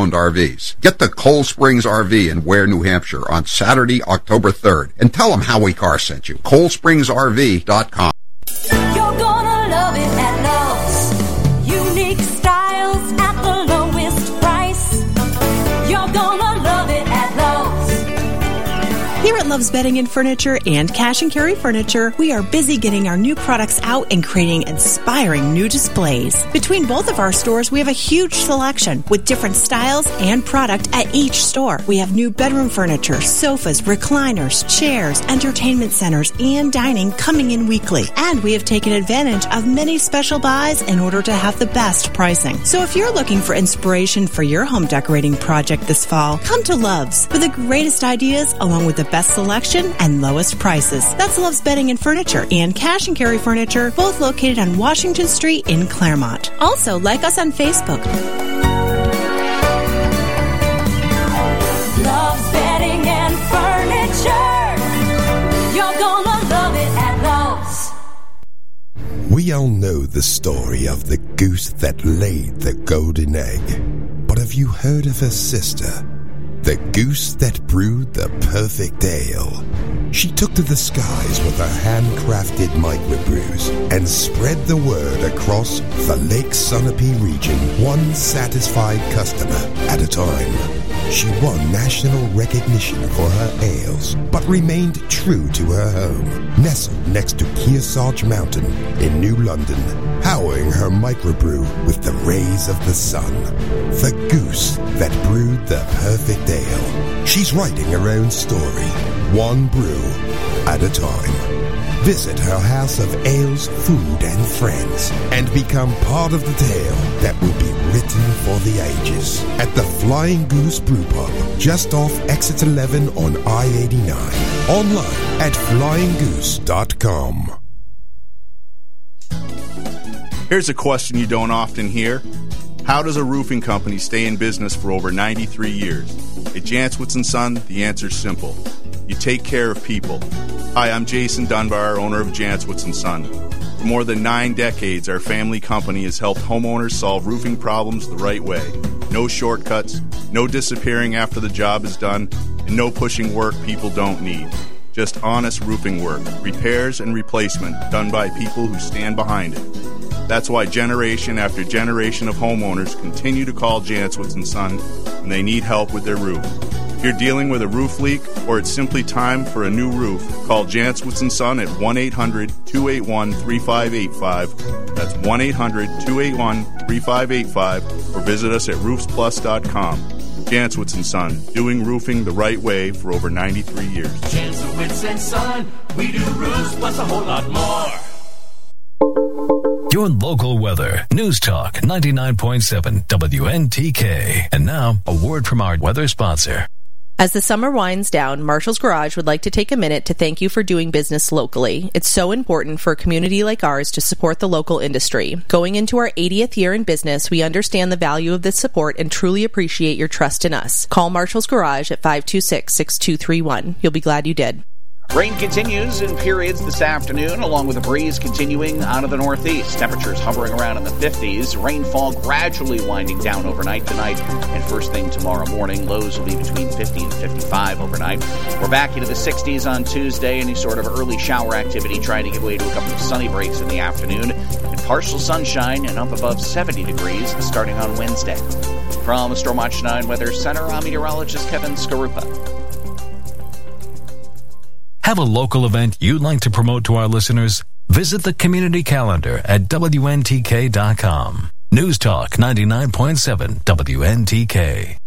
family-owned RVs. Get to Cold Springs RV in Ware, New Hampshire on Saturday, October 3rd, and tell them Howie Carr sent you. ColdSpringsRV.com. You're gonna love it at Love's. Unique styles at the lowest price. You're gonna love it at Love's. Here at Love's Bedding and Furniture and Cash and Carry Furniture, we are busy getting our new products out and creating inspiring new displays. Between both of our stores, we have a huge selection with different styles and product at each store. We have new bedroom furniture, sofas, recliners, chairs, entertainment centers, and dining coming in weekly. And we have taken advantage of many special buys in order to have the best pricing. So if you're looking for inspiration for your home decorating project this fall, come to Love's for the greatest ideas along with the best selection and lowest prices. That's Love's Bedding and Furniture and Cash and Carry Furniture, both located on Washington Street in Claremont. Also, like us on Facebook. Love's Bedding and Furniture. You're gonna love it at Love's. We all know the story of the goose that laid the golden egg. But have you heard of her sister? The goose that brewed the perfect ale. She took to the skies with her handcrafted microbrews and spread the word across the Lake Sunapee region, one satisfied customer at a time. She won national recognition for her ales, but remained true to her home, nestled next to Kearsarge Mountain in New London, powering her microbrew with the rays of the sun. The goose that brewed the perfect ale. She's writing her own story, one brew at a time. Visit her house of ales, food, and friends, and become part of the tale that will be written for the ages at the Flying Goose Brew Pub, just off Exit 11 on I-89. Online at flyinggoose.com. Here's a question you don't often hear. How does a roofing company stay in business for over 93 years? At Jantzwitz & Son, the answer's simple. You take care of people. Hi, I'm Jason Dunbar, owner of Jantzwitz & Son. For more than 9 decades, our family company has helped homeowners solve roofing problems the right way. No shortcuts, no disappearing after the job is done, and no pushing work people don't need. Just honest roofing work, repairs and replacement done by people who stand behind it. That's why generation after generation of homeowners continue to call Jantzwitz & Son when they need help with their roof. If you're dealing with a roof leak or it's simply time for a new roof, call Jantzwitz & Son at 1-800-281-3585. That's 1-800-281-3585 or visit us at roofsplus.com. Jantzwitz & Son, doing roofing the right way for over 93 years. Jantzwitz & Son, we do roofs plus a whole lot more. Your local weather. News Talk 99.7 WNTK. And now, a word from our weather sponsor. As the summer winds down, Marshall's Garage would like to take a minute to thank you for doing business locally. It's so important for a community like ours to support the local industry. Going into our 80th year in business, we understand the value of this support and truly appreciate your trust in us. Call Marshall's Garage at 526-6231. You'll be glad you did. Rain continues in periods this afternoon, along with a breeze continuing out of the northeast. Temperatures hovering around in the 50s. Rainfall gradually winding down overnight tonight. And first thing tomorrow morning, lows will be between 50 and 55 overnight. We're back into the 60s on Tuesday. Any sort of early shower activity trying to give way to a couple of sunny breaks in the afternoon. And partial sunshine and up above 70 degrees starting on Wednesday. From the Storm Watch 9 Weather Center, I'm meteorologist Kevin Skarupa. Have a local event you'd like to promote to our listeners? Visit the community calendar at WNTK.com. News Talk 99.7 WNTK.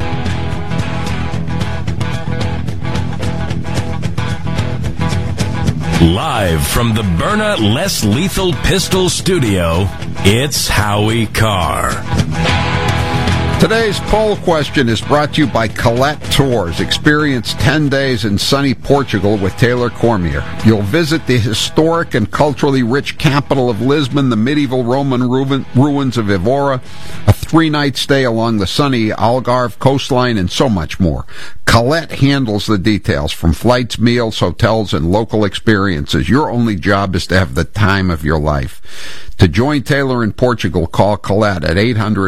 Live from the Byrna Less Lethal Pistol Studio, it's Howie Carr. Today's poll question is brought to you by Colette Tours. Experience 10 days in sunny Portugal with Taylor Cormier. You'll visit the historic and culturally rich capital of Lisbon, the medieval Roman ruins of Evora, a 3-night stay along the sunny Algarve coastline, and so much more. Colette handles the details, from flights, meals, hotels, and local experiences. Your only job is to have the time of your life. To join Taylor in Portugal, call Colette at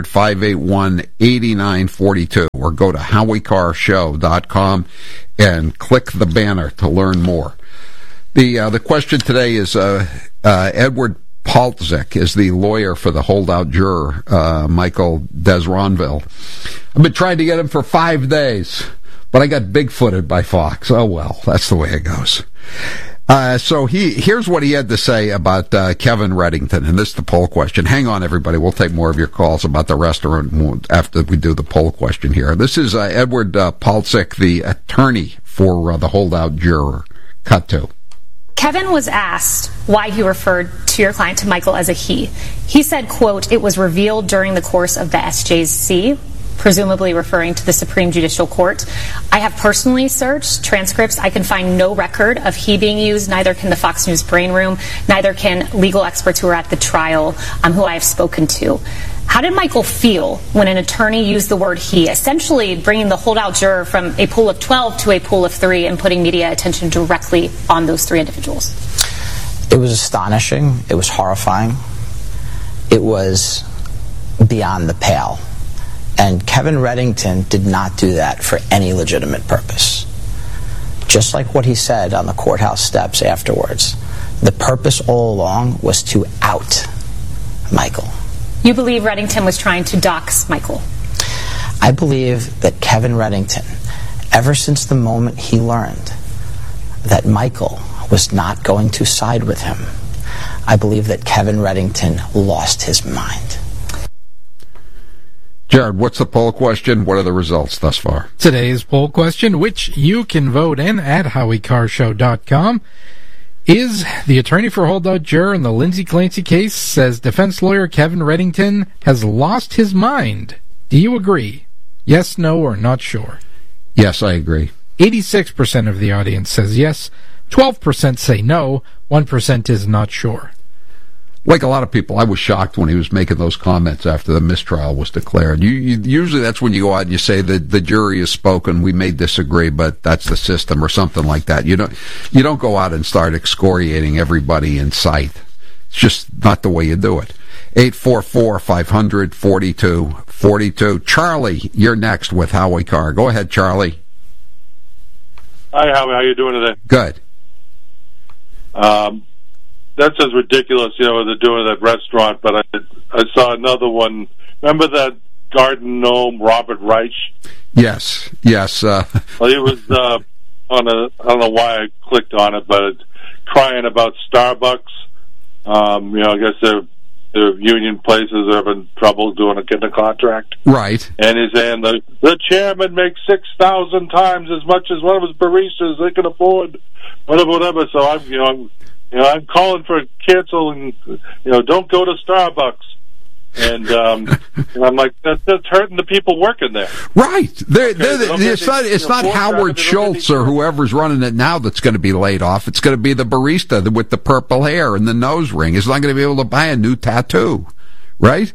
800-581-8942 or go to HowieCarShow.com and click the banner to learn more. The question today is Edward Paltzik is the lawyer for the holdout juror, Michael Desronville. I've been trying to get him for 5 days, but I got bigfooted by Fox. Oh, well, that's the way it goes. So here's what he had to say about Kevin Reddington, and this is the poll question. Hang on, everybody. We'll take more of your calls about the restaurant after we do the poll question here. This is Edward Paltzik, the attorney for the holdout juror. Cut to. Kevin was asked why he referred to your client, to Michael, as a he. He said, quote, "It was revealed during the course of the SJC," presumably referring to the Supreme Judicial Court. I have personally searched transcripts. I can find no record of he being used. Neither can the Fox News brain room. Neither can legal experts who were at the trial, who I have spoken to. How did Michael feel when an attorney used the word he, essentially bringing the holdout juror from a pool of 12 to a pool of 3 and putting media attention directly on those 3 individuals? It was astonishing. It was horrifying. It was beyond the pale. And Kevin Reddington did not do that for any legitimate purpose. Just like what he said on the courthouse steps afterwards, the purpose all along was to out Michael. You believe Reddington was trying to dox Michael? I believe that Kevin Reddington, ever since the moment he learned that Michael was not going to side with him, I believe that Kevin Reddington lost his mind. Jared, what's the poll question? What are the results thus far? Today's poll question, which you can vote in at HowieCarShow.com, is the attorney for holdout juror in the Lindsay Clancy case says defense lawyer Kevin Reddington has lost his mind. Do you agree? Yes, no, or not sure? Yes, I agree. 86% of the audience says yes, 12% say no, 1% is not sure. Like a lot of people, I was shocked when he was making those comments after the mistrial was declared. Usually that's when you go out and you say that the jury has spoken, we may disagree, but that's the system, or something like that. You don't go out and start excoriating everybody in sight. It's just not the way you do it. 844-500-4242. Charlie, you're next with Howie Carr. Go ahead, Charlie. Hi, Howie. How you doing today? Good. That's as ridiculous, what they're doing at that restaurant, but I saw another one. Remember that garden gnome, Robert Reich? Yes. Well, he was I don't know why I clicked on it, but crying about Starbucks. I guess their union places are having trouble getting a contract. Right. And he's saying the chairman makes 6,000 times as much as one of his baristas they can afford, whatever. So I'm calling for canceling, don't go to Starbucks. And I'm like, that's hurting the people working there. Right. It's not Howard Schultz or whoever's running it now that's going to be laid off. It's going to be the barista with the purple hair and the nose ring. He's not going to be able to buy a new tattoo. Right?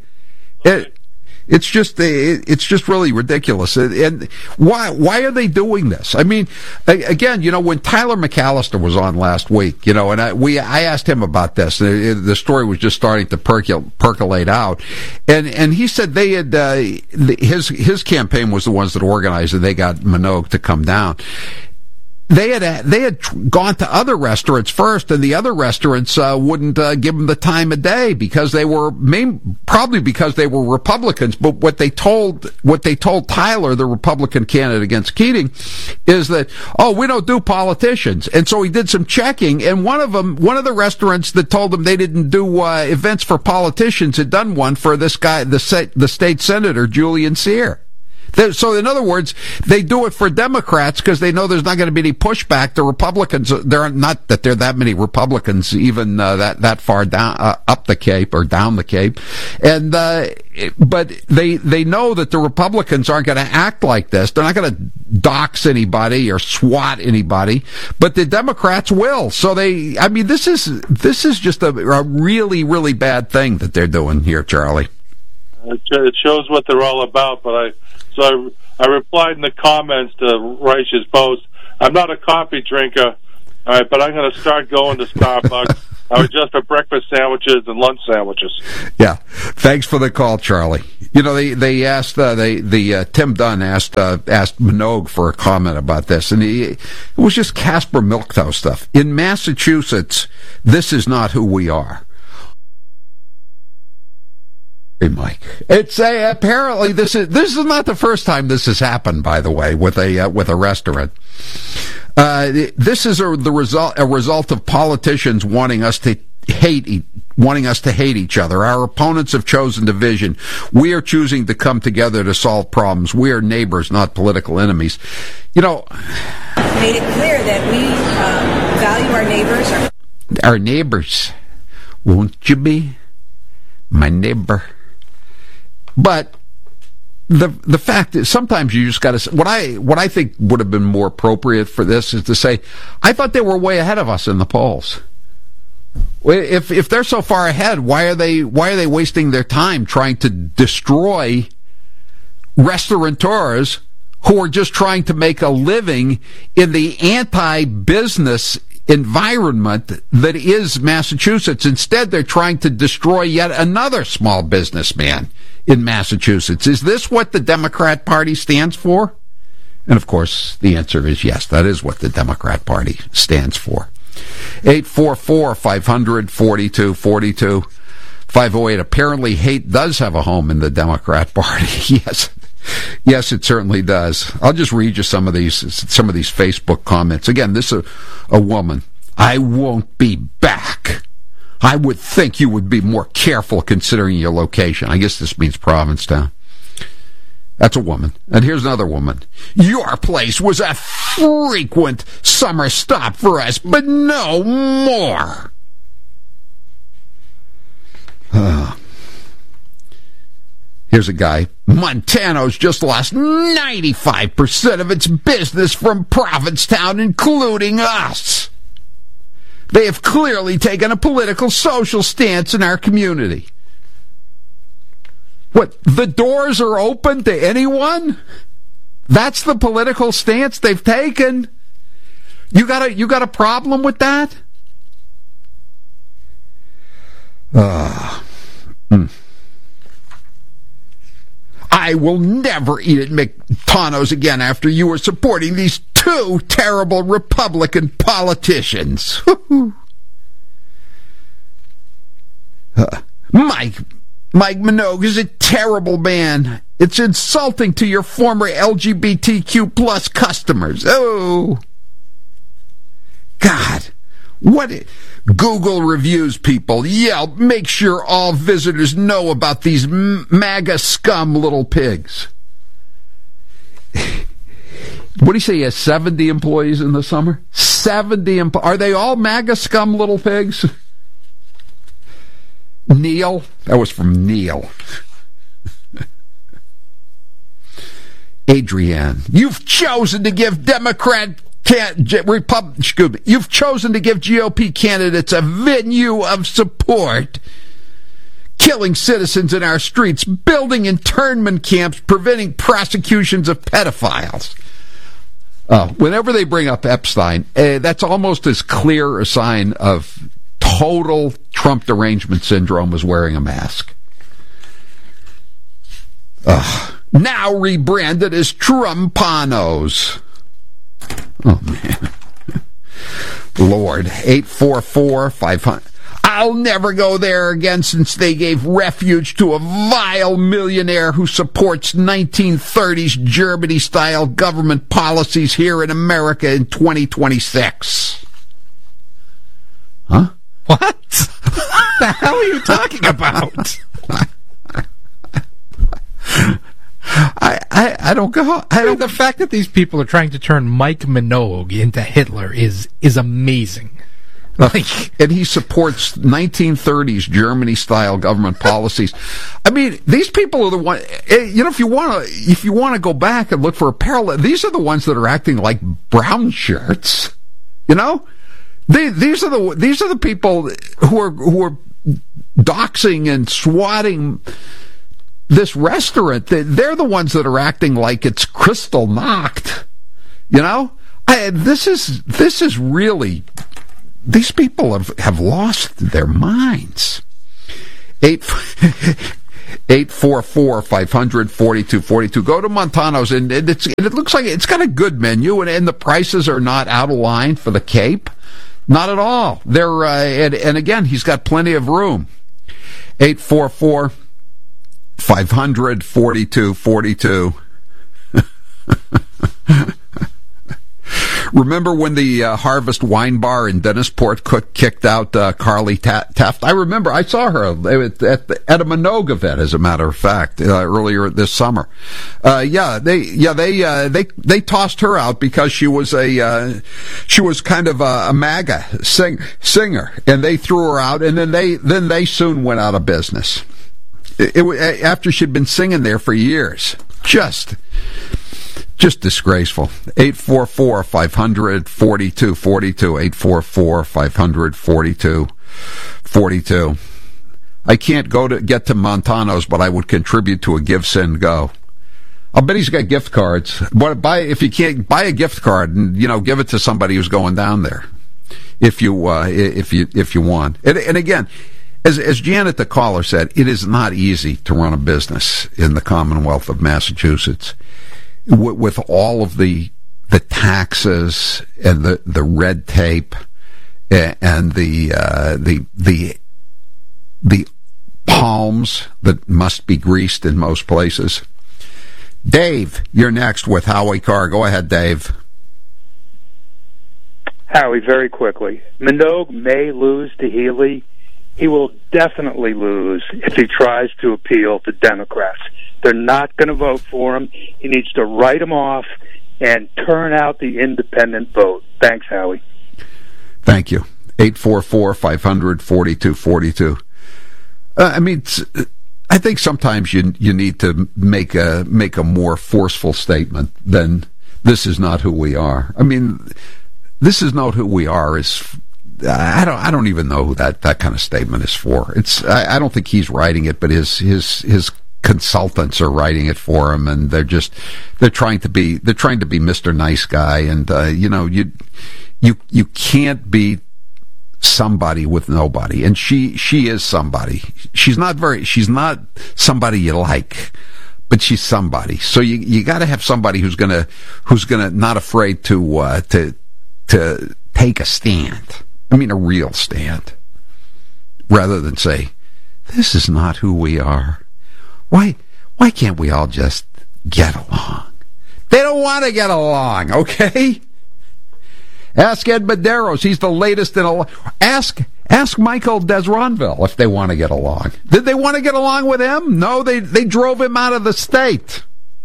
It's just really ridiculous. And why are they doing this? I mean, again, when Tyler McAllister was on last week, and I asked him about this. The story was just starting to percolate out, and he said they had his campaign was the ones that organized it. They got Minogue to come down. They had gone to other restaurants first, and the other restaurants wouldn't give them the time of day because they were probably because they were Republicans. But what they told Tyler, the Republican candidate against Keating, is that we don't do politicians. And so he did some checking, and one of the restaurants that told him they didn't do events for politicians had done one for this guy, the state senator Julian Cyr. So, in other words, they do it for Democrats because they know there's not going to be any pushback to Republicans. There are not that there are that many Republicans even that far down up the Cape or down the Cape, and but they know that the Republicans aren't going to act like this. They're not going to dox anybody or swat anybody, but the Democrats will. So this is just a really, really bad thing that they're doing here, Charlie. It shows what they're all about. But I replied in the comments to Reich's post. I'm not a coffee drinker, all right, but I'm going to start going to Starbucks. I was just for breakfast sandwiches and lunch sandwiches. Yeah, thanks for the call, Charlie. You know, they asked Tim Dunn asked Minogue for a comment about this, and it was just Casper Milquetoast stuff. In Massachusetts, this is not who we are. Hey, Mike, it's apparently this is not the first time this has happened. By the way, with a restaurant. This is a result of politicians wanting us to hate each other. Our opponents have chosen division. We are choosing to come together to solve problems. We are neighbors, not political enemies. You know, made it clear that we value our neighbors. Our neighbors, won't you be my neighbor? But the fact is, sometimes you just got to. What I think would have been more appropriate for this is to say, I thought they were way ahead of us in the polls. If they're so far ahead, why are they wasting their time trying to destroy restaurateurs who are just trying to make a living in the anti-business environment that is Massachusetts? Instead, they're trying to destroy yet another small businessman in Massachusetts. Is this what the Democrat Party stands for? And of course, the answer is yes, that is what the Democrat Party stands for. 844-500-4242. 508. Apparently hate does have a home in the Democrat Party. Yes, it certainly does. I'll just read you some of these Facebook comments. Again, this is a woman. I won't be back. I would think you would be more careful considering your location. I guess this means Provincetown. That's a woman. And here's another woman. Your place was a frequent summer stop for us, but no more. Here's a guy. Montano's just lost 95% of its business from Provincetown, including us. They have clearly taken a political, social stance in our community. What, the doors are open to anyone? That's the political stance they've taken? You got a problem with that? I will never eat at McDonald's again after you are supporting these two terrible Republican politicians. Mike Minogue is a terrible man. It's insulting to your former LGBTQ plus customers. Oh, God. What? Google reviews people. Yelp, make sure all visitors know about these MAGA scum little pigs. What do you say? He has 70 employees in the summer? 70 Are they all MAGA scum little pigs? Neil? That was from Neil. Adrienne, you've chosen to give You've chosen to give GOP candidates a venue of support, killing citizens in our streets, building internment camps, preventing prosecutions of pedophiles. Whenever they bring up Epstein, that's almost as clear a sign of total Trump derangement syndrome as wearing a mask. Now rebranded as Trumpanos. Oh, man. Lord. 844-500. I'll never go there again since they gave refuge to a vile millionaire who supports 1930s Germany-style government policies here in America in 2026. Huh? What? What the hell are you talking about? I don't go. The fact that these people are trying to turn Mike Minogue into Hitler is amazing. And he supports 1930s Germany-style government policies. I mean, these people are the ones. You know, if you want to go back and look for a parallel, these are the ones that are acting like brown shirts. You know, these are the people who are doxing and swatting this restaurant, they're the ones that are acting like it's crystal knocked. You know, this is really, these people have lost their minds. 844-500-4242. Go to Montano's, and it looks like it's got a good menu, and the prices are not out of line for the Cape. Not at all. They're and again, he's got plenty of room. 844-500-4242. Remember when the Harvest Wine Bar in Dennisport kicked out Carly Taft? I remember. I saw her at a Minogue event, as a matter of fact, earlier this summer. They tossed her out because she was kind of a MAGA singer, and they threw her out, and then they soon went out of business. After she'd been singing there for years. Just disgraceful. 844-500-4242. 844-500-4242. I can't get to Montano's, but I would contribute to a Give, Send, Go. I'll bet he's got gift cards. If you can't, buy a gift card and, give it to somebody who's going down there. If you want. And again, as Janet the caller said, it is not easy to run a business in the Commonwealth of Massachusetts. With all of the taxes and the red tape and the palms that must be greased in most places. Dave, you're next with Howie Carr. Go ahead, Dave. Howie, very quickly. Minogue may lose to Healy. He will definitely lose if he tries to appeal to Democrats. They're not going to vote for him. He needs to write them off and turn out the independent vote. Thanks, Howie. Thank you. 844-500-4242. I think sometimes you need to make a more forceful statement than "this is not who we are." I mean, "this is not who we are" is. I don't even know who that kind of statement is for. I don't think he's writing it, but his consultants are writing it for him, and they're trying to be Mr. Nice Guy, and you can't be somebody with nobody, and she is somebody. She's not somebody you like, but she's somebody. So you got to have somebody who's gonna not afraid to take a stand. I mean, a real stand, rather than say, "This is not who we are." Why can't we all just get along? They don't want to get along, okay? Ask Ed Medeiros. He's the latest in Ask Michael Desronville if they want to get along. Did they want to get along with him? No, they drove him out of the state.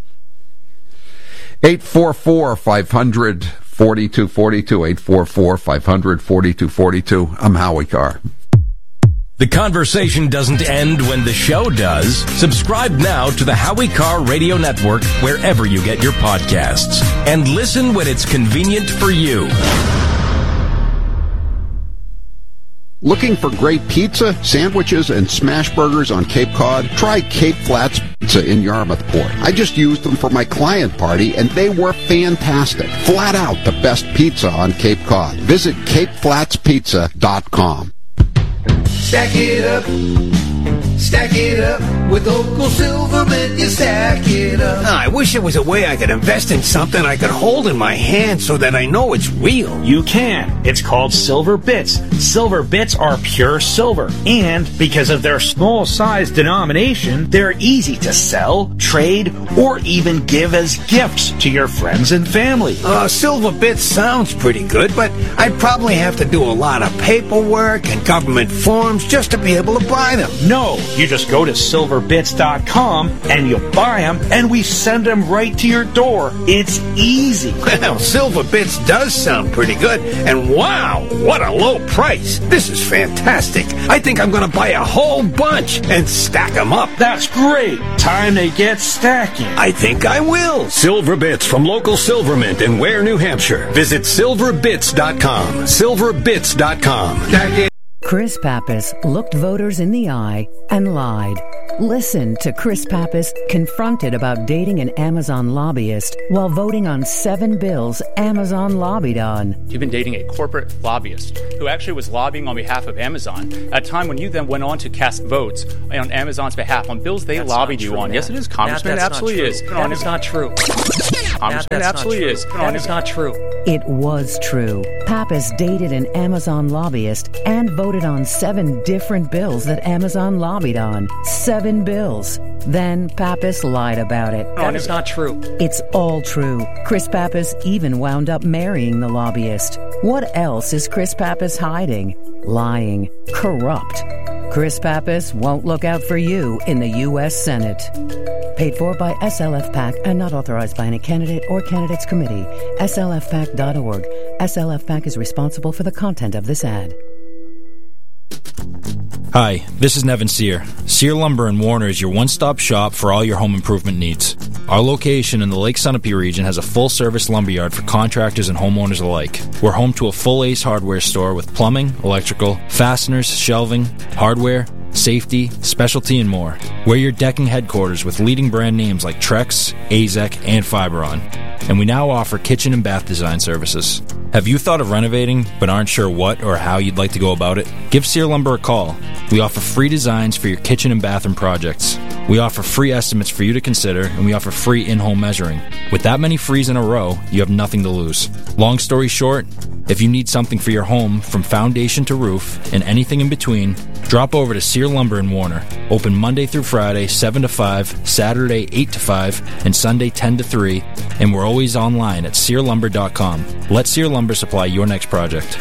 844-500-4242. 844-500-4242. I'm Howie Carr. The conversation doesn't end when the show does. Subscribe now to the Howie Carr Radio Network wherever you get your podcasts. And listen when it's convenient for you. Looking for great pizza, sandwiches, and smash burgers on Cape Cod? Try Cape Flats Pizza in Yarmouthport. I just used them for my client party, and they were fantastic. Flat out the best pizza on Cape Cod. Visit CapeFlatsPizza.com. Stack it up with Local Silverman, you stack it up. I wish there was a way I could invest in something I could hold in my hand so that I know it's real. You can. It's called Silver Bits. Silver Bits are pure silver, and because of their small size denomination, they're easy to sell, trade, or even give as gifts to your friends and family. Silver Bits sounds pretty good, but I'd probably have to do a lot of paperwork and government forms just to be able to buy them. No, you just go to silverbits.com and you buy them, and we send them right to your door. It's easy. Well, Silver Bits does sound pretty good, and wow, what a low price. This is fantastic. I think I'm going to buy a whole bunch and stack them up. That's great. Time to get stacking. I think I will. Silver Bits from Local Silvermint in Ware, New Hampshire. Visit silverbits.com. Silverbits.com. Stack it. Chris Pappas looked voters in the eye and lied. Listen to Chris Pappas confronted about dating an Amazon lobbyist while voting on 7 bills Amazon lobbied on. You've been dating a corporate lobbyist who actually was lobbying on behalf of Amazon at a time when you then went on to cast votes on Amazon's behalf on bills they lobbied you on. Matt. Yes, it is, Congressman. It absolutely is. That is not true. Congressman, it absolutely is. That is not true. It was true. Pappas dated an Amazon lobbyist and voted on 7 different bills that Amazon lobbied on. 7 bills. Then Pappas lied about it. That is not true. It's all true. Chris Pappas even wound up marrying the lobbyist. What else is Chris Pappas hiding? Lying. Corrupt. Chris Pappas won't look out for you in the U.S. Senate. Paid for by SLF PAC and not authorized by any candidate or candidates committee. SLFPAC.org. SLF PAC is responsible for the content of this ad. Hi, this is Nevin Sear. Sear Lumber in Warner is your one-stop shop for all your home improvement needs. Our location in the Lake Sunapee region has a full-service lumberyard for contractors and homeowners alike. We're home to a full Ace Hardware store with plumbing, electrical, fasteners, shelving, hardware, safety, specialty, and more. We're your decking headquarters with leading brand names like Trex, AZEK, and Fiberon. And we now offer kitchen and bath design services. Have you thought of renovating but aren't sure what or how you'd like to go about it? Give Sear Lumber a call. We offer free designs for your kitchen and bathroom projects. We offer free estimates for you to consider, and we offer free in-home measuring. With that many frees in a row, you have nothing to lose. Long story short, if you need something for your home from foundation to roof and anything in between, drop over to Sear Lumber in Warner. Open Monday through Friday, 7 to 5, Saturday, 8 to 5, and Sunday, 10 to 3, and we're always online at SearLumber.com. Let Sear Lumber supply your next project.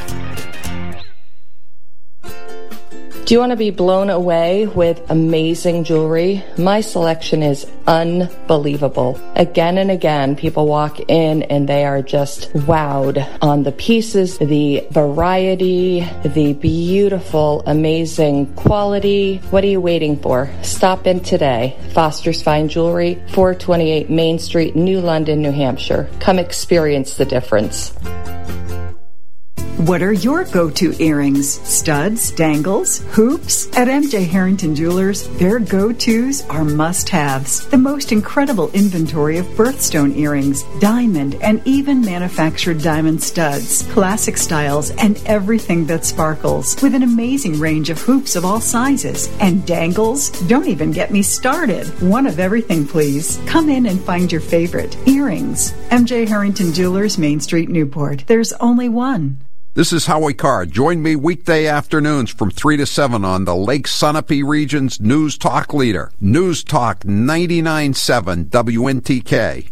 Do you want to be blown away with amazing jewelry? My selection is unbelievable. Again and again, people walk in and they are just wowed on the pieces, the variety, the beautiful, amazing quality. What are you waiting for? Stop in today. Foster's Fine Jewelry, 428 Main Street, New London, New Hampshire. Come experience the difference. What are your go-to earrings? Studs, dangles, hoops? At MJ Harrington Jewelers, their go-tos are must-haves. The most incredible inventory of birthstone earrings, diamond, and even manufactured diamond studs, classic styles, and everything that sparkles, with an amazing range of hoops of all sizes. And dangles? Don't even get me started. One of everything, please. Come in and find your favorite. Earrings. MJ Harrington Jewelers, Main Street, Newport. There's only one. This is Howie Carr. Join me weekday afternoons from 3 to 7 on the Lake Sunapee region's News Talk leader, News Talk 99.7 WNTK.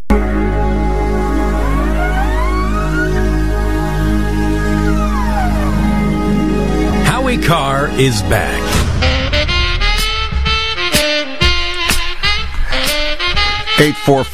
Howie Carr is back. Eight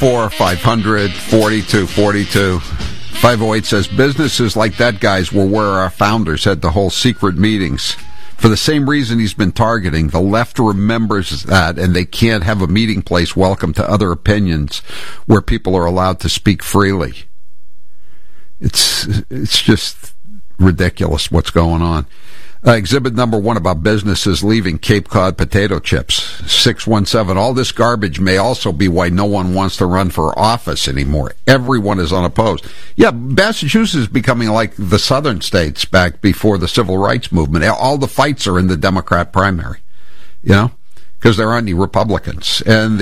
844-500-4242. 508 says businesses like that guy's were where our founders had to hold secret meetings. For the same reason he's been targeting, the left remembers that, and they can't have a meeting place welcome to other opinions where people are allowed to speak freely. It's just ridiculous what's going on. Exhibit number 1 about businesses leaving Cape Cod potato chips. 617. All this garbage may also be why no one wants to run for office anymore. Everyone is unopposed. Yeah, Massachusetts is becoming like the southern states back before the civil rights movement. All the fights are in the Democrat primary, you know, because there aren't any Republicans. And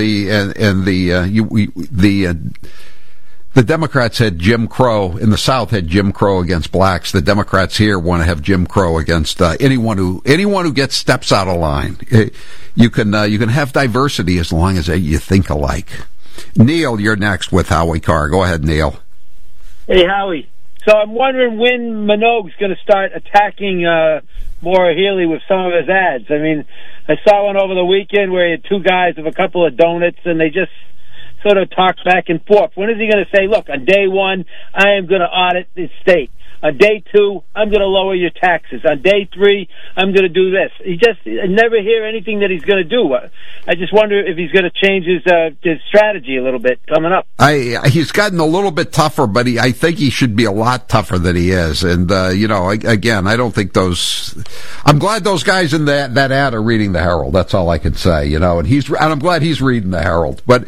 the Democrats had Jim Crow in the South, had Jim Crow against blacks. The Democrats here want to have Jim Crow against anyone who gets steps out of line. You can have diversity as long as you think alike. Neil, you're next with Howie Carr. Go ahead, Neil. Hey, Howie. So I'm wondering when Minogue's going to start attacking Maura Healey with some of his ads. I mean, I saw one over the weekend where he had 2 guys with a couple of donuts, and they just sort of talked back and forth. When is he going to say, look, on day 1, I am going to audit the state? On day 2, I'm going to lower your taxes. On day 3, I'm going to do this. I never hear anything that he's going to do. I just wonder if he's going to change his strategy a little bit coming up. He's gotten a little bit tougher, but I think he should be a lot tougher than he is. And, again, I don't think I'm glad those guys in that ad are reading the Herald. That's all I can say, and I'm glad he's reading the Herald. But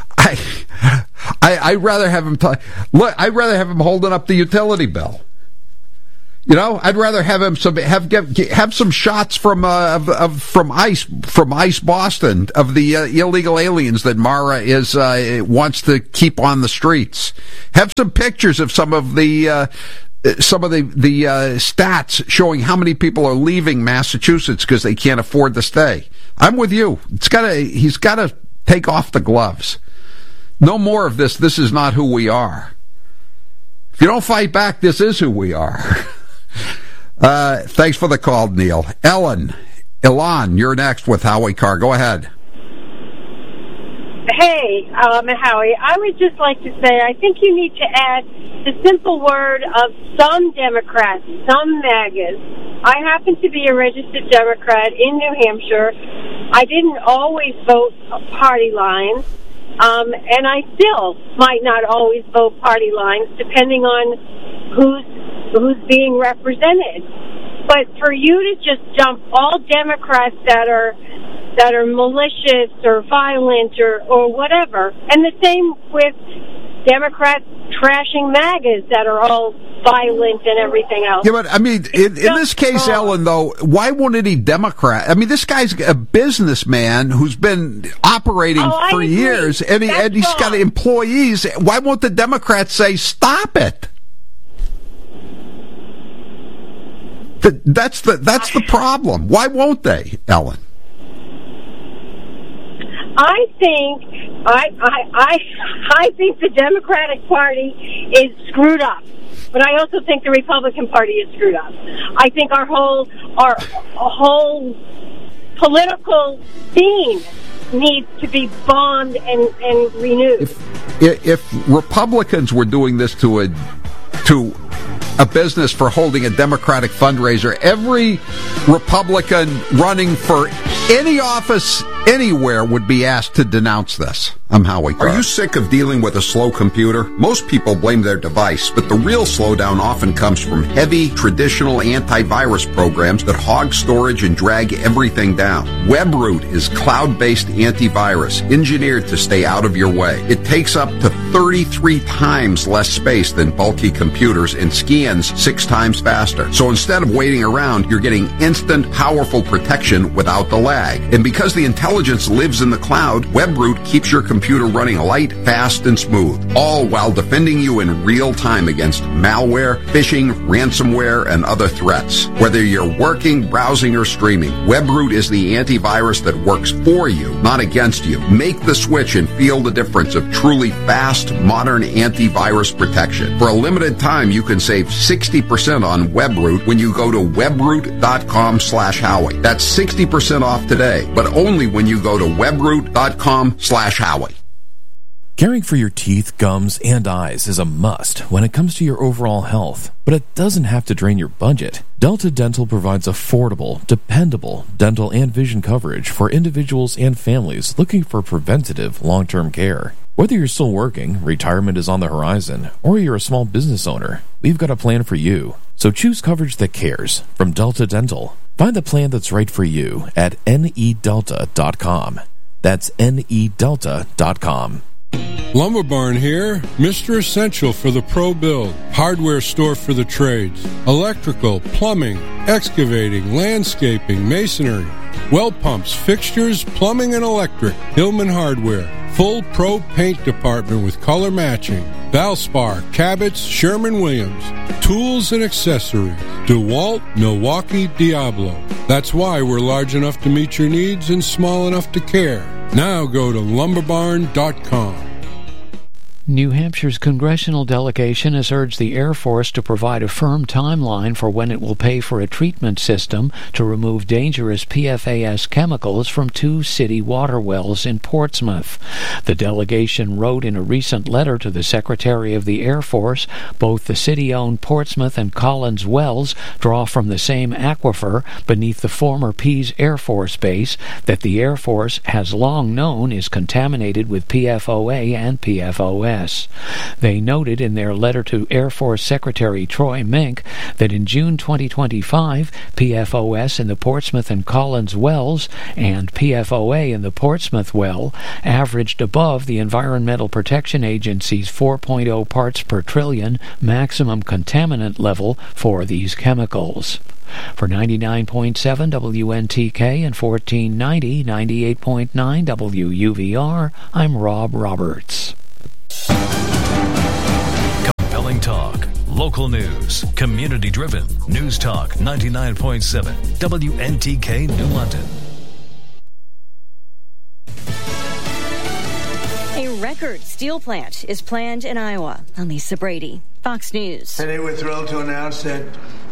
I'd rather have him I'd rather have him holding up the utility bill. I'd rather have him have some shots from ICE Boston of the illegal aliens that Mara wants to keep on the streets. Have some pictures of some of the stats showing how many people are leaving Massachusetts because they can't afford to stay. I'm with you. He's got to take off the gloves. No more of this. This is not who we are. If you don't fight back, this is who we are. Thanks for the call, Neil. Ilan, you're next with Howie Carr. Go ahead. Hey, Howie, I would just like to say I think you need to add the simple word of some Democrats, some MAGAs. I happen to be a registered Democrat in New Hampshire. I didn't always vote party lines, and I still might not always vote party lines, depending on who's being represented. But for you to just dump all Democrats that are malicious or violent or whatever, and the same with Democrats trashing MAGAs that are all violent and everything else. Yeah, but I mean, in this case, Ellen, though, why won't any Democrat? I mean, this guy's a businessman who's been operating for years, and he's got employees. Why won't the Democrats say, stop it? That's the problem. Why won't they, Ellen? I think the Democratic Party is screwed up, but I also think the Republican Party is screwed up. I think our whole political scene needs to be bombed and renewed. If Republicans were doing this to a business for holding a Democratic fundraiser, every Republican running for any office anywhere would be asked to denounce this. I'm Howie Carr. Are you sick of dealing with a slow computer? Most people blame their device, but the real slowdown often comes from heavy, traditional antivirus programs that hog storage and drag everything down. WebRoot is cloud-based antivirus, engineered to stay out of your way. It takes up to 33 times less space than bulky computers and scans 6 times faster. So instead of waiting around, you're getting instant, powerful protection without the lag. And because the intelligence lives in the cloud, WebRoot keeps your computer running light, fast, and smooth, all while defending you in real time against malware, phishing, ransomware, and other threats. Whether you're working, browsing, or streaming, WebRoot is the antivirus that works for you, not against you. Make the switch and feel the difference of truly fast, modern antivirus protection. For a limited time, you can save 60% on WebRoot when you go to webroot.com/Howie. That's 60% off today, but only when you go to webroot.com/Howie. Caring for your teeth, gums, and eyes is a must when it comes to your overall health, but it doesn't have to drain your budget. Delta Dental provides affordable, dependable dental and vision coverage for individuals and families looking for preventative long-term care. Whether you're still working, retirement is on the horizon, or you're a small business owner, we've got a plan for you. So choose coverage that cares from Delta Dental. Find the plan that's right for you at nedelta.com. That's nedelta.com. Lumber Barn here, Mr. Essential for the pro build, hardware store for the trades, electrical, plumbing, excavating, landscaping, masonry, well pumps, fixtures, plumbing and electric, Hillman Hardware, full pro paint department with color matching, Valspar, Cabot's, Sherman-Williams, tools and accessories, DeWalt, Milwaukee, Diablo. That's why we're large enough to meet your needs and small enough to care. Now go to lumberbarn.com. New Hampshire's congressional delegation has urged the Air Force to provide a firm timeline for when it will pay for a treatment system to remove dangerous PFAS chemicals from 2 city water wells in Portsmouth. The delegation wrote in a recent letter to the Secretary of the Air Force, both the city-owned Portsmouth and Collins wells draw from the same aquifer beneath the former Pease Air Force Base that the Air Force has long known is contaminated with PFOA and PFOS. They noted in their letter to Air Force Secretary Troy Mink that in June 2025, PFOS in the Portsmouth and Collins wells and PFOA in the Portsmouth well averaged above the Environmental Protection Agency's 4.0 parts per trillion maximum contaminant level for these chemicals. For 99.7 WNTK and 1490 98.9 WUVR, I'm Rob Roberts. Compelling talk, local news, community-driven. News Talk 99.7 WNTK New London. A record steel plant is planned in Iowa. Lisa Brady, Fox News. Today we're thrilled to announce that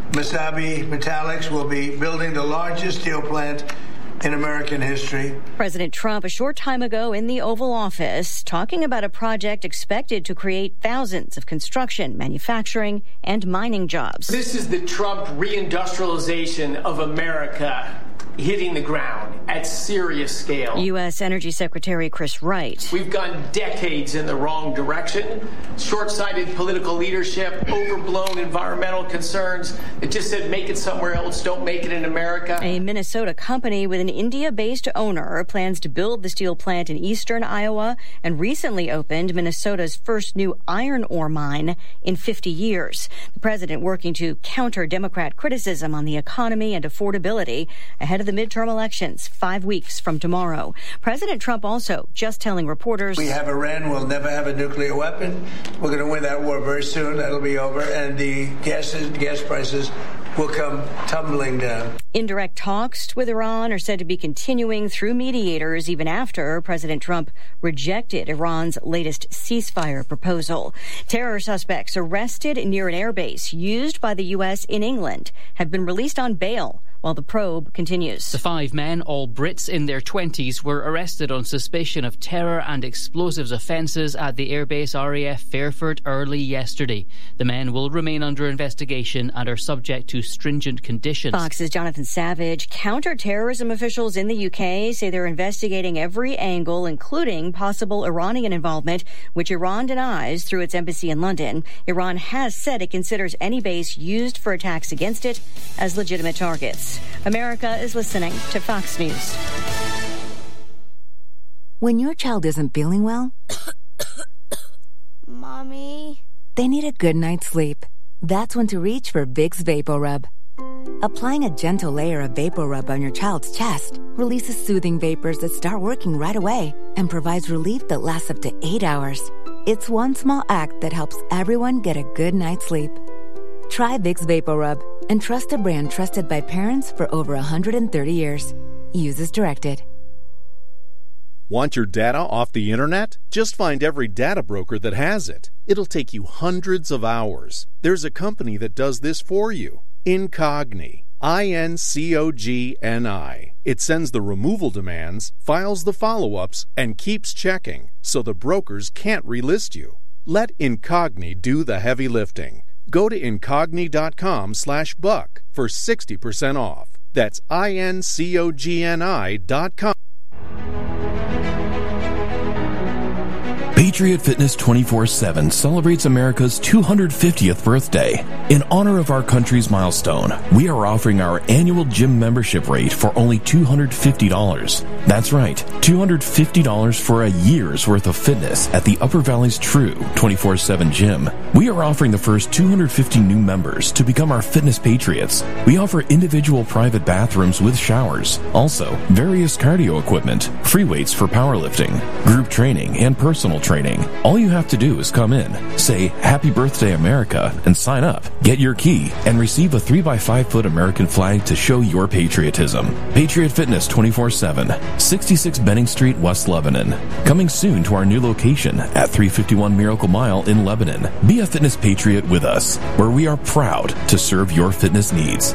Mesabi Metallics will be building the largest steel plant in American history. President Trump a short time ago in the Oval Office talking about a project expected to create thousands of construction, manufacturing, and mining jobs. This is the Trump reindustrialization of America hitting the ground at serious scale. U.S. Energy Secretary Chris Wright. We've gone decades in the wrong direction. Short-sighted political leadership, overblown environmental concerns. It just said make it somewhere else, don't make it in America. A Minnesota company with an India-based owner plans to build the steel plant in eastern Iowa and recently opened Minnesota's first new iron ore mine in 50 years. The president working to counter Democrat criticism on the economy and affordability ahead of the midterm elections 5 weeks from tomorrow. President Trump also just telling reporters, we have Iran, we'll never have a nuclear weapon. We're going to win that war very soon. That'll be over. And the gas prices will come tumbling down. Indirect talks with Iran are said to be continuing through mediators even after President Trump rejected Iran's latest ceasefire proposal. Terror suspects arrested near an airbase used by the U.S. in England have been released on bail while the probe continues. The 5 men, all Brits in their 20s, were arrested on suspicion of terror and explosives offences at the airbase RAF Fairford early yesterday. The men will remain under investigation and are subject to stringent conditions. Fox's Jonathan Savage. Counter-terrorism officials in the UK say they're investigating every angle, including possible Iranian involvement, which Iran denies through its embassy in London. Iran has said it considers any base used for attacks against it as legitimate targets. America is listening to Fox News. When your child isn't feeling well, Mommy, they need a good night's sleep. That's when to reach for Vicks VapoRub. Applying a gentle layer of VapoRub on your child's chest releases soothing vapors that start working right away and provides relief that lasts up to 8 hours. It's one small act that helps everyone get a good night's sleep. Try Vicks VapoRub and trust a brand trusted by parents for over 130 years. Use as directed. Want your data off the internet? Just find every data broker that has it. It'll take you hundreds of hours. There's a company that does this for you. Incogni. INCOGNI. It sends the removal demands, files the follow-ups, and keeps checking, so the brokers can't relist you. Let Incogni do the heavy lifting. Go to incogni.com/buck for 60% off. That's INCOGNI.com. Patriot Fitness 24/7 celebrates America's 250th birthday. In honor of our country's milestone, we are offering our annual gym membership rate for only $250. That's right, $250 for a year's worth of fitness at the Upper Valley's true 24/7 gym. We are offering the first 250 new members to become our fitness patriots. We offer individual private bathrooms with showers, also various cardio equipment, free weights for powerlifting, group training, and personal training. training. All you have to do is come in, say Happy Birthday America, and sign up. Get your key and receive a 3x5-foot American flag to show your patriotism. Patriot Fitness 24/7, 66 Benning Street, West Lebanon. Coming soon to our new location at 351 Miracle Mile in Lebanon. Be a fitness patriot with us, where we are proud to serve your fitness needs.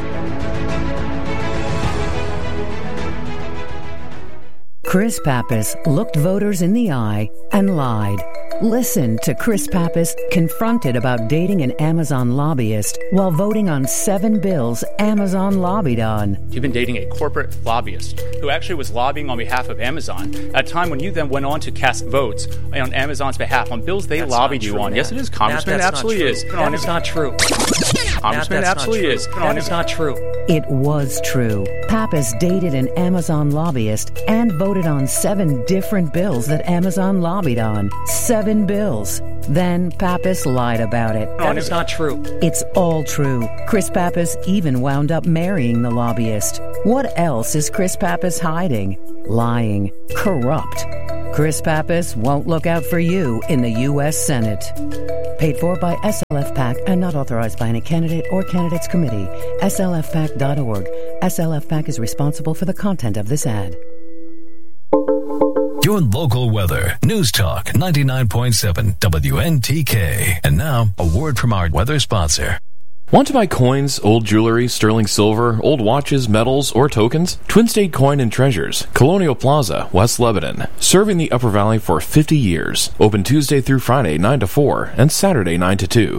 Chris Pappas looked voters in the eye and lied. Listen to Chris Pappas confronted about dating an Amazon lobbyist while voting on 7 bills Amazon lobbied on. You've been dating a corporate lobbyist who actually was lobbying on behalf of Amazon at a time when you then went on to cast votes on Amazon's behalf on bills they lobbied you on. Yes, it is, Congressman. It absolutely is. That is not true. Congressman, it absolutely is. That is not true. It was true. Pappas dated an Amazon lobbyist and voted on 7 different bills that Amazon lobbied on. 7 bills. Then Pappas lied about it. That is not true. It's all true. Chris Pappas even wound up marrying the lobbyist. What else is Chris Pappas hiding? Lying. Corrupt. Chris Pappas won't look out for you in the U.S. Senate. Paid for by SLF PAC and not authorized by any candidate or candidates committee. SLFPAC.org. SLF PAC is responsible for the content of this ad. Your local weather. News Talk 99.7 WNTK. And now, a word from our weather sponsor. Want to buy coins, old jewelry, sterling silver, old watches, medals, or tokens? Twin State Coin and Treasures, Colonial Plaza, West Lebanon. Serving the Upper Valley for 50 years. Open Tuesday through Friday 9 to 4 and Saturday 9 to 2.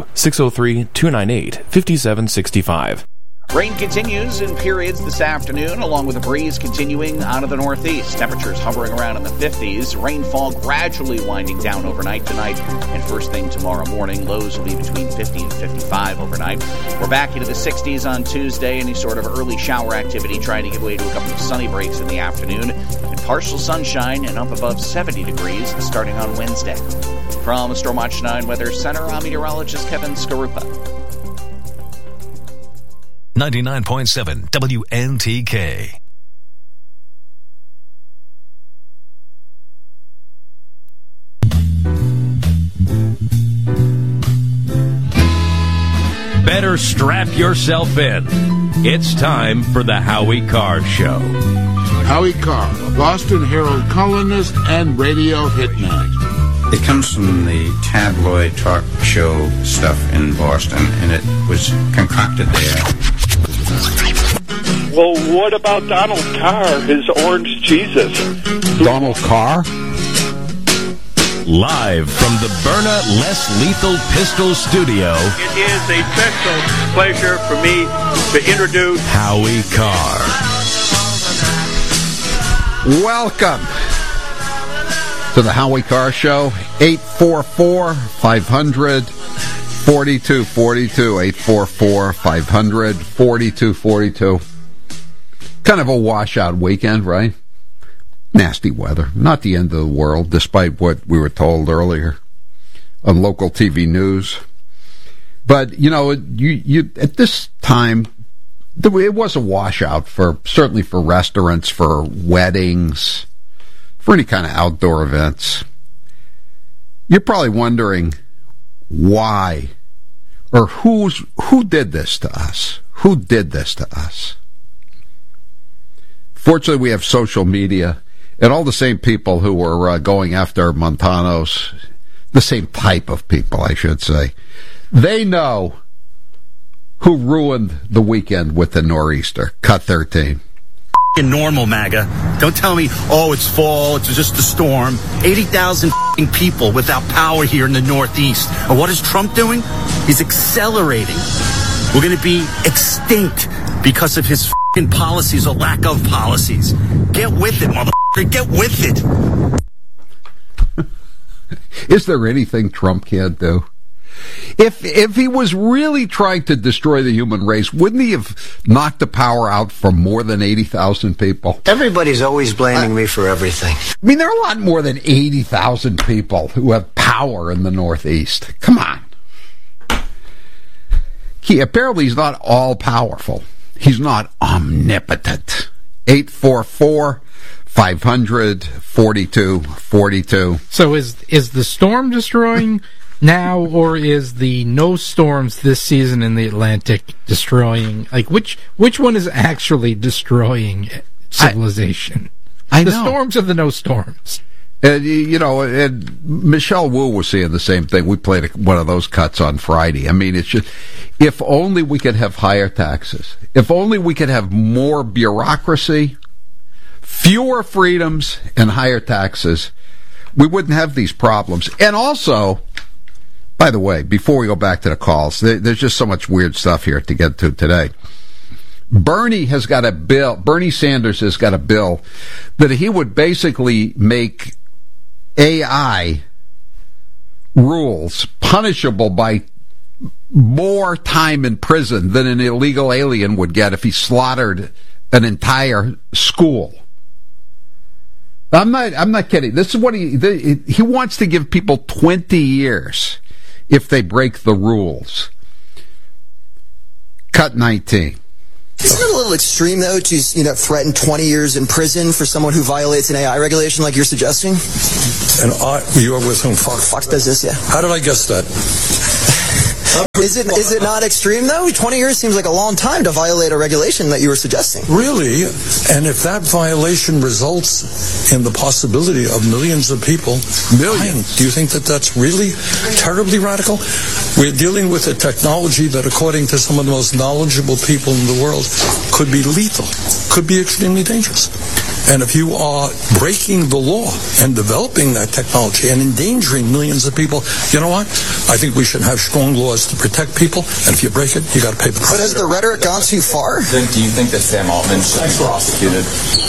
603-298-5765. Rain continues in periods this afternoon, along with a breeze continuing out of the northeast. Temperatures hovering around in the 50s. Rainfall gradually winding down overnight tonight. And first thing tomorrow morning, lows will be between 50 and 55 overnight. We're back into the 60s on Tuesday. Any sort of early shower activity trying to give way to a couple of sunny breaks in the afternoon. And partial sunshine and up above 70 degrees starting on Wednesday. From Stormwatch 9 Weather Center, I'm meteorologist Kevin Skarupa. 99.7 WNTK. Better strap yourself in. It's time for the Howie Carr Show. Howie Carr, a Boston Herald columnist and radio hitman. It comes from the tabloid talk show stuff in Boston, and it was concocted there. Well, what about Donald Carr, his orange Jesus? Donald Carr? Live from the Byrna Less Lethal Pistol Studio. It is a special pleasure for me to introduce Howie Carr. Welcome to the Howie Carr Show. 844-500-4242. 844-500-4242. Kind of a washout weekend, right? Nasty weather. Not the end of the world, despite what we were told earlier on local TV news. But, you know, you at this time, it was a washout, certainly for restaurants, for weddings, for any kind of outdoor events. You're probably wondering why, or who did this to us? Who did this to us? Fortunately, we have social media, and all the same people who were going after Montanos, the same type of people, I should say, they know who ruined the weekend with the nor'easter. Cut 13. Normal, MAGA. Don't tell me, oh, it's fall, it's just a storm. 80,000 people without power here in the Northeast. And what is Trump doing? He's accelerating. We're going to be extinct because of his policies or lack of policies. Get with it, motherfucker. Get with it. Is there anything Trump can't do? If he was really trying to destroy the human race, wouldn't he have knocked the power out for more than 80,000 people? Everybody's always blaming me for everything. I mean, there are a lot more than 80,000 people who have power in the Northeast. Come on. Apparently he's not all-powerful. He's not omnipotent. 844-500-4242. 500-4242. So is the storm destroying now, or is the no storms this season in the Atlantic destroying? Like, which one is actually destroying civilization? I know. The storms or the no storms? And Michelle Wu was saying the same thing. We played one of those cuts on Friday. I mean, it's just, if only we could have higher taxes, if only we could have more bureaucracy, fewer freedoms, and higher taxes, we wouldn't have these problems. And also, by the way, before we go back to the calls, there's just so much weird stuff here to get to today. Bernie Sanders has got a bill that he would basically make AI rules punishable by more time in prison than an illegal alien would get if he slaughtered an entire school. I'm not kidding. This is what he wants to give people 20 years if they break the rules. Cut 19. Isn't it a little extreme, though, to threaten 20 years in prison for someone who violates an AI regulation like you're suggesting? And you are with whom? Fox Business, yeah. How did I guess that? Is it not extreme, though? 20 years seems like a long time to violate a regulation that you were suggesting. Really? And if that violation results in the possibility of millions of people dying, do you think that that's really terribly radical? We're dealing with a technology that, according to some of the most knowledgeable people in the world, could be lethal, could be extremely dangerous. And if you are breaking the law and developing that technology and endangering millions of people, you know what? I think we should have strong laws to protect people, and if you break it, you got to pay the price. But has the rhetoric gone too far? Then do you think that Sam Altman should be prosecuted?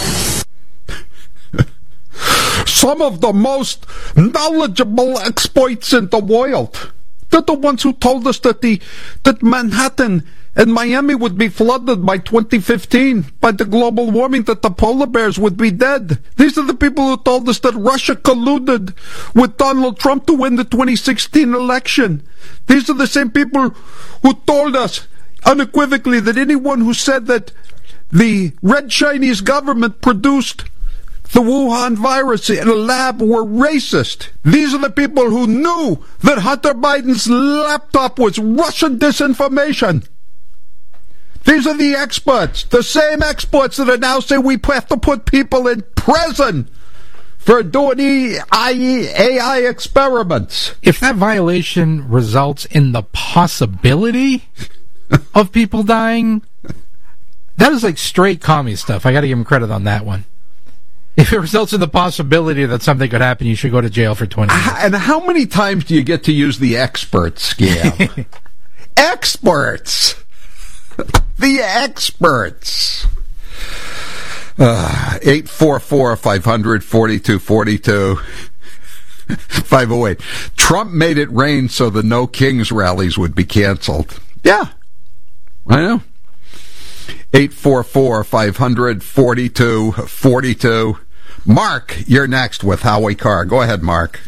Some of the most knowledgeable experts in the world. They're the ones who told us that Manhattan and Miami would be flooded by 2015 by the global warming, that the polar bears would be dead. These are the people who told us that Russia colluded with Donald Trump to win the 2016 election. These are the same people who told us unequivocally that anyone who said that the Red Chinese government produced the Wuhan virus in a lab were racist. These are the people who knew that Hunter Biden's laptop was Russian disinformation. These are the experts, the same experts that are now saying we have to put people in prison for doing AI experiments. If that violation results in the possibility of people dying, that is like straight commie stuff. I got to give him credit on that one. If it results in the possibility that something could happen, you should go to jail for 20 years. And how many times do you get to use the expert scam? Experts! The experts! 844-500-4242. 508. Trump made it rain so the No Kings rallies would be canceled. Yeah, I know. 844-500-4242. Mark, you're next with Howie Carr. Go ahead, Mark.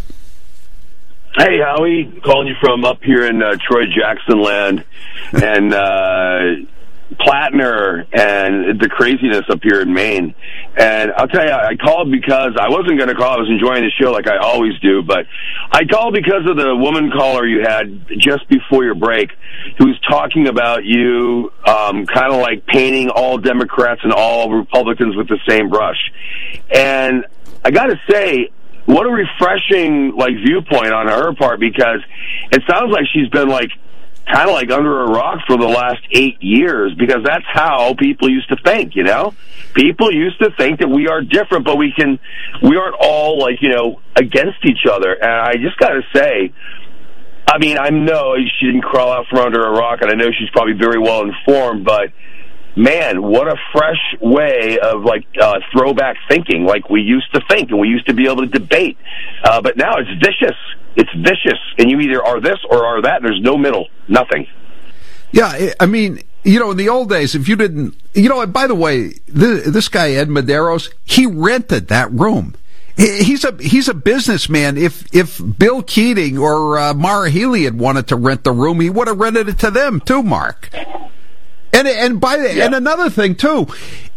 Hey, Howie. Calling you from up here in Troy Jackson land. And Plattner and the craziness up here in Maine. And I'll tell you, I called because I wasn't going to call. I was enjoying the show like I always do, but I called because of the woman caller you had just before your break who was talking about you kind of like painting all Democrats and all Republicans with the same brush. And I got to say, what a refreshing viewpoint on her part, because it sounds like she's been kind of under a rock for the last 8 years, because that's how people used to think, you know? People used to think that we are different, but we aren't all against each other. And I just got to say, I mean, I know she didn't crawl out from under a rock, and I know she's probably very well informed, but man, what a fresh way of throwback thinking, like we used to think, and we used to be able to debate. But now it's vicious. It's vicious, and you either are this or are that. There's no middle, nothing. Yeah, I mean, in the old days, if you didn't, and by the way, this guy Ed Medeiros, he rented that room. He's a businessman. If Bill Keating or Maura Healey had wanted to rent the room, he would have rented it to them too, Mark. And another thing too,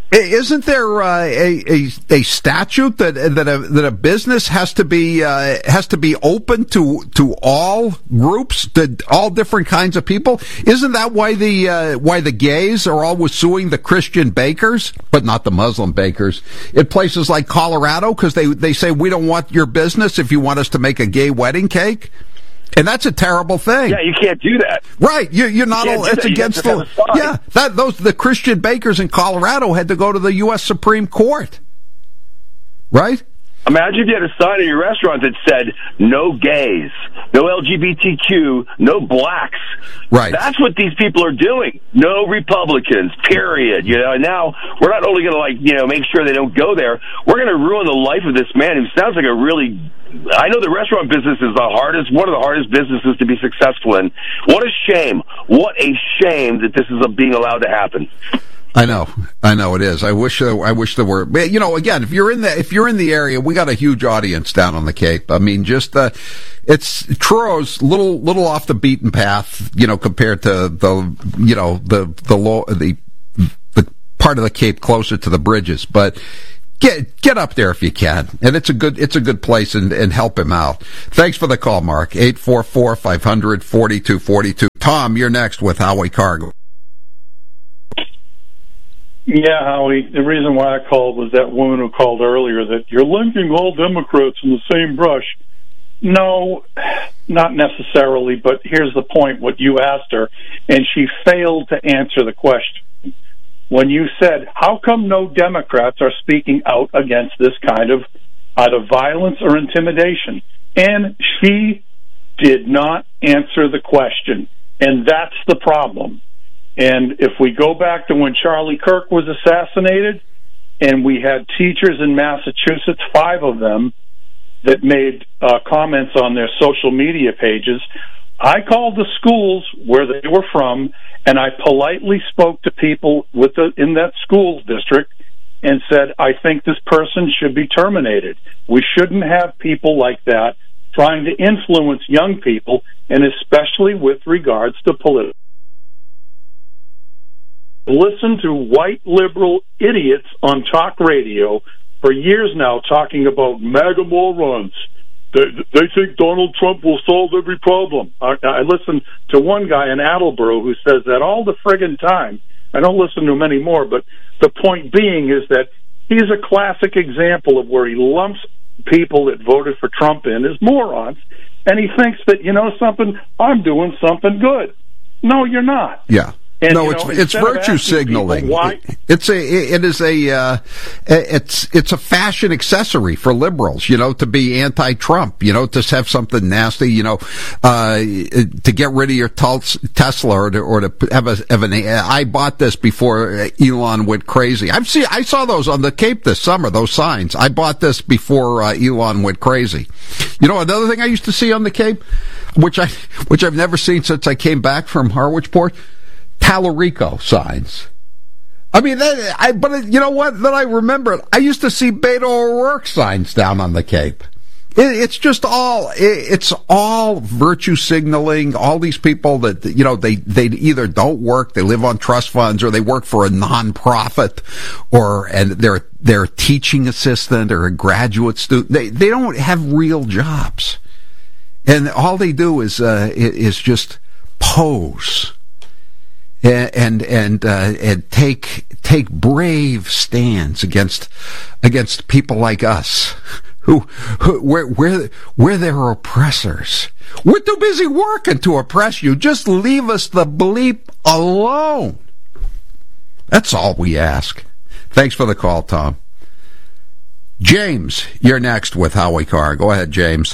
Isn't there a statute that a business has to be open to all groups, to all different kinds of people? Isn't that why the gays are always suing the Christian bakers, but not the Muslim bakers, in places like Colorado, because they say, we don't want your business if you want us to make a gay wedding cake? And that's a terrible thing. Yeah, you can't do that. Right. You're not all, it's against the, the Christian bakers in Colorado had to go to the U.S. Supreme Court. Right? Imagine if you had a sign in your restaurant that said, no gays, no LGBTQ, no blacks. Right. That's what these people are doing. No Republicans, period. And now we're not only going to, make sure they don't go there, we're going to ruin the life of this man who sounds like a really, I know the restaurant business is one of the hardest businesses to be successful in. What a shame. What a shame that this is being allowed to happen. I know it is. I wish there were. Again, if you're in the area, we got a huge audience down on the Cape. I mean, just it's Truro's little off the beaten path, compared to the part of the Cape closer to the bridges. But get up there if you can, and it's a good place, and help him out. Thanks for the call, Mark. 844-500-4242. Tom, you're next with Howie Cargo. Yeah, Howie, the reason why I called was that woman who called earlier that you're linking all Democrats in the same brush. No, not necessarily, but here's the point, what you asked her, and she failed to answer the question. When you said, how come no Democrats are speaking out against this kind of either violence or intimidation? And she did not answer the question, and that's the problem. And if we go back to when Charlie Kirk was assassinated, and we had teachers in Massachusetts, 5 of them, that made comments on their social media pages, I called the schools where they were from, and I politely spoke to people in that school district and said, I think this person should be terminated. We shouldn't have people like that trying to influence young people, and especially with regards to politics. Listen to white liberal idiots on talk radio for years now talking about MAGA morons. They think Donald Trump will solve every problem. I listen to one guy in Attleboro who says that all the friggin' time. I don't listen to him anymore, but the point being is that he's a classic example of where he lumps people that voted for Trump in as morons, and he thinks that, something, I'm doing something good. No, you're not. Yeah. And, it's virtue signaling. It's a fashion accessory for liberals, to be anti-Trump, to have something nasty, to get rid of your Tesla or to have an I bought this before Elon went crazy. I saw those on the Cape this summer, those signs. I bought this before Elon went crazy. Another thing I used to see on the Cape, which I've never seen since I came back from Harwichport, Tallarico signs. I mean, but you know what? Then I remember, I used to see Beto O'Rourke signs down on the Cape. It's all virtue signaling. All these people that, they either don't work, they live on trust funds, or they work for a nonprofit, and they're a teaching assistant or a graduate student. They don't have real jobs. And all they do is just pose. And take brave stands against people like us, we're their oppressors. We're too busy working to oppress you. Just leave us the bleep alone. That's all we ask. Thanks for the call, Tom. James, you're next with Howie Carr. Go ahead, James.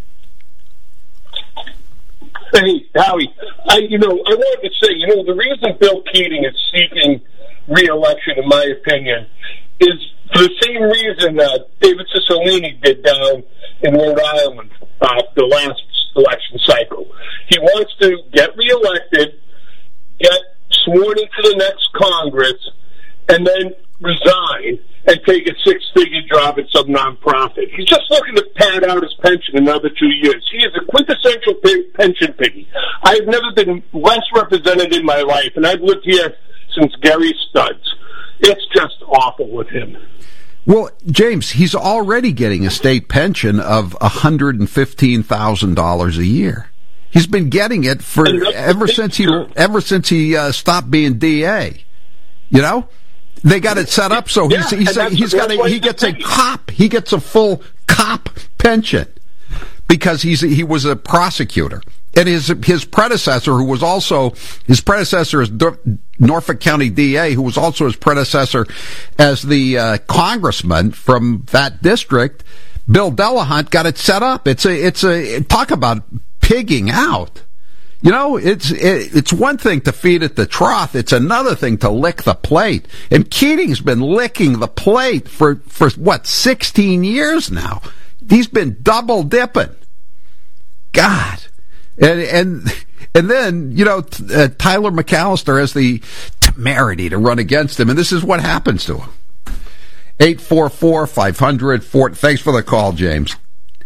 Hey, Howie, I wanted to say, the reason Bill Keating is seeking re-election, in my opinion, is for the same reason David Cicilline did down in Rhode Island the last election cycle. He wants to get re-elected, get sworn into the next Congress, and then resign and take a 6-figure job at some nonprofit. He's just looking to pad out his pension another 2 years. He is a quintessential pension piggy. I've never been less represented in my life, and I've lived here since Gary Studs. It's just awful with him. Well, James, he's already getting a state pension of $115,000 a year. He's been getting it for ever since he stopped being DA. You know, they got it set up so he gets a full cop pension because he was a prosecutor. And his predecessor, who was also his predecessor as Norfolk County DA, who was also his predecessor as the congressman from that district, Bill Delahunt, got it set up. It's a talk about pigging out. You know, it's one thing to feed it the trough. It's another thing to lick the plate. And Keating's been licking the plate for what, 16 years now. He's been double dipping. God. And then, you know, Tyler McAllister has the temerity to run against him, and this is what happens to him. 844-500. Thanks for the call, James.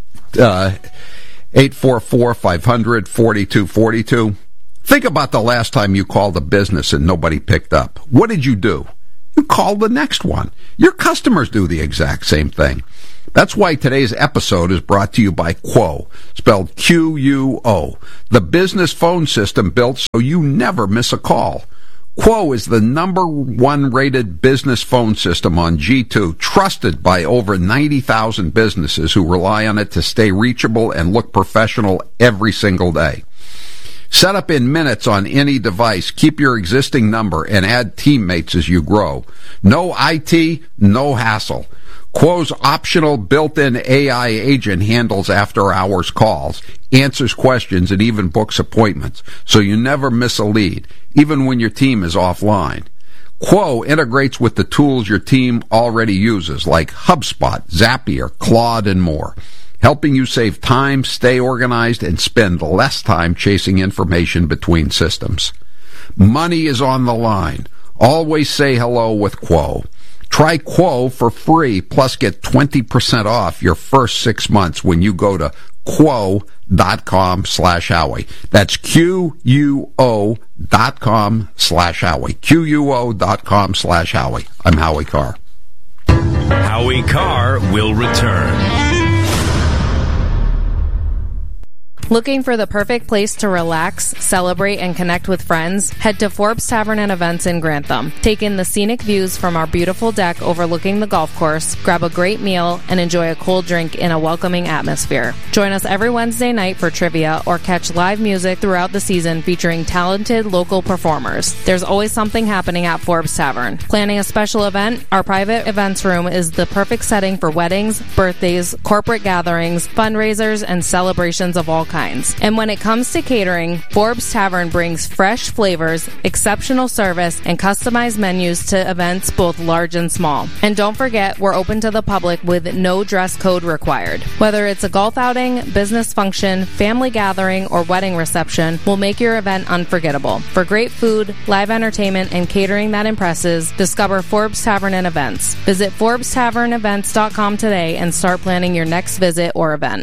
844-500-4242. Think about the last time you called a business and nobody picked up. What did you do? You called the next one. Your customers do the exact same thing. That's why today's episode is brought to you by Quo, spelled Q-U-O, the business phone system built so you never miss a call. Quo is the #1 rated business phone system on G2, trusted by over 90,000 businesses who rely on it to stay reachable and look professional every single day. Set up in minutes on any device, keep your existing number, and add teammates as you grow. No IT, no hassle. Quo's optional built-in AI agent handles after-hours calls, answers questions, and even books appointments, so you never miss a lead, even when your team is offline. Quo integrates with the tools your team already uses, like HubSpot, Zapier, Claude, and more, helping you save time, stay organized, and spend less time chasing information between systems. Money is on the line. Always say hello with Quo. Try Quo for free, plus get 20% off your first 6 months when you go to quo.com/Howie. That's QUO.com/Howie. QUO.com/Howie. I'm Howie Carr. Howie Carr will return. Looking for the perfect place to relax, celebrate, and connect with friends? Head to Forbes Tavern and Events in Grantham. Take in the scenic views from our beautiful deck overlooking the golf course, grab a great meal, and enjoy a cold drink in a welcoming atmosphere. Join us every Wednesday night for trivia or catch live music throughout the season featuring talented local performers. There's always something happening at Forbes Tavern. Planning a special event? Our private events room is the perfect setting for weddings, birthdays, corporate gatherings, fundraisers, and celebrations of all kinds. And when it comes to catering, Forbes Tavern brings fresh flavors, exceptional service, and customized menus to events both large and small. And don't forget, we're open to the public with no dress code required. Whether it's a golf outing, business function, family gathering, or wedding reception, we'll make your event unforgettable. For great food, live entertainment, and catering that impresses, discover Forbes Tavern and Events. Visit ForbesTavernEvents.com today and start planning your next visit or event.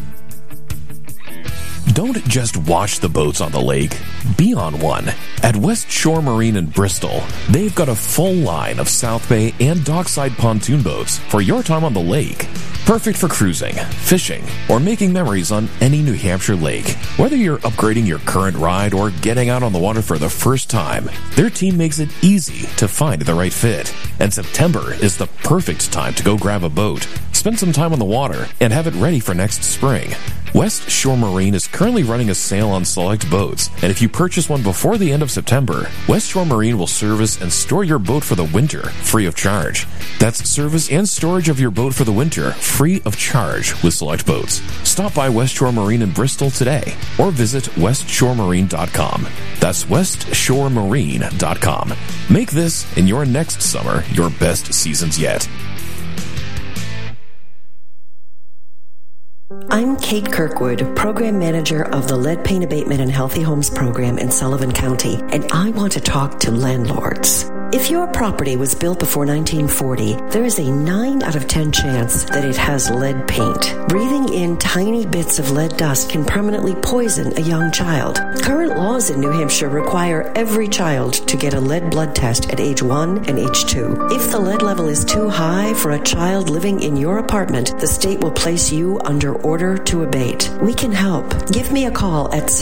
Don't just watch the boats on the lake. Be on one. At West Shore Marine in Bristol, they've got a full line of South Bay and dockside pontoon boats for your time on the lake. Perfect for cruising, fishing, or making memories on any New Hampshire lake. Whether you're upgrading your current ride or getting out on the water for the first time, their team makes it easy to find the right fit. And September is the perfect time to go grab a boat, spend some time on the water, and have it ready for next spring. West Shore Marine is currently running a sale on select boats, and if you purchase one before the end of September, West Shore Marine will service and store your boat for the winter, free of charge. That's service and storage of your boat for the winter, free of charge with select boats. Stop by West Shore Marine in Bristol today, or visit westshoremarine.com. That's westshoremarine.com. Make this and your next summer your best seasons yet. I'm Kate Kirkwood, Program Manager of the Lead Paint Abatement and Healthy Homes Program in Sullivan County, and I want to talk to landlords. If your property was built before 1940, there is a 9 out of 10 chance that it has lead paint. Breathing in tiny bits of lead dust can permanently poison a young child. Current laws in New Hampshire require every child to get a lead blood test at age 1 and age 2. If the lead level is too high for a child living in your apartment, the state will place you under order to abate. We can help. Give me a call at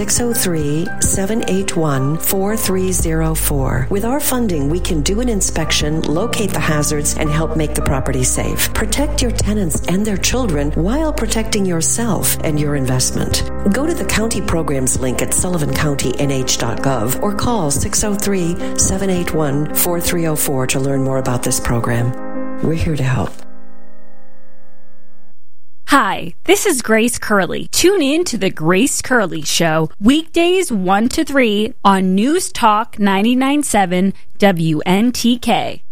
603-781-4304. With our funding, we can do an inspection, locate the hazards, and help make the property safe. Protect your tenants and their children while protecting yourself and your investment. Go to the county programs link at sullivancountynh.gov or call 603-781-4304 to learn more about this program. We're here to help. Hi, this is Grace Curley. Tune in to The Grace Curley Show, weekdays 1 to 3 on News Talk 99.7 WNTK.